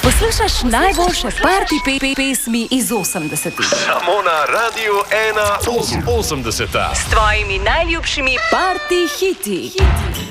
Poslušaš najboljše party pesmi iz 80-ih. Samo na Radiu 1 80. S tvojimi najljubšimi party hiti.